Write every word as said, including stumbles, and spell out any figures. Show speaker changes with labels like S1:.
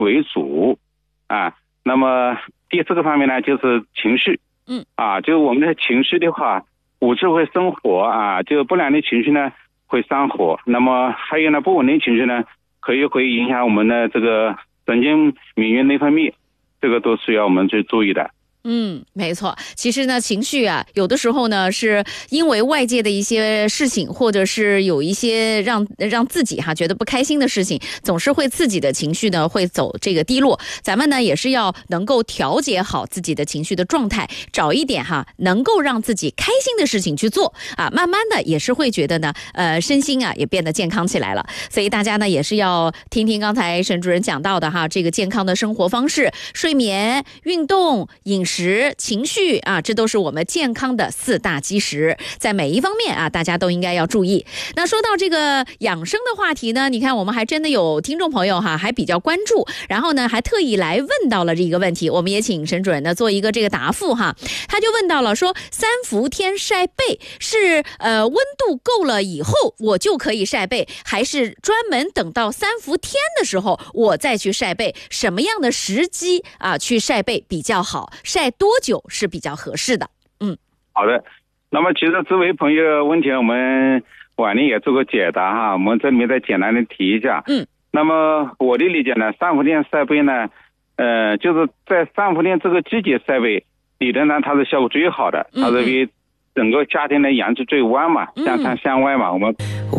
S1: 为主啊。那么第四个方面呢，就是情绪，
S2: 嗯
S1: 啊，就我们的情绪的话，物质会生火啊，就不良的情绪呢会伤火。那么还有呢，不稳定情绪呢，可以会影响我们的这个神经免疫内分泌，这个都需要我们去注意的。
S2: 嗯，没错。其实呢，情绪啊，有的时候呢，是因为外界的一些事情，或者是有一些让让自己哈觉得不开心的事情，总是会自己的情绪呢会走这个低落。咱们呢也是要能够调节好自己的情绪的状态，找一点哈能够让自己开心的事情去做啊，慢慢的也是会觉得呢，呃，身心啊也变得健康起来了。所以大家呢也是要听听刚才沈主任讲到的哈，这个健康的生活方式、睡眠、运动、饮食。食、情绪啊，这都是我们健康的四大基石，在每一方面啊，大家都应该要注意。那说到这个养生的话题呢，你看我们还真的有听众朋友哈，还比较关注，然后呢还特意来问到了这个问题，我们也请沈主任呢做一个这个答复哈。他就问到了说，三伏天晒背是呃温度够了以后我就可以晒背，还是专门等到三伏天的时候我再去晒背？什么样的时机啊去晒背比较好？晒多久是比较合适的？嗯，
S1: 好的。那么其实这位朋友问题我们晚年也做过解答哈，我们这里面再简单的提一下。
S2: 嗯，
S1: 那么我的理解呢，三伏天晒背呢，呃，就是在三伏天这个季节晒背，理论上它是效果最好的，它是为整个夏天的阳气最旺嘛，向上向外嘛，我们。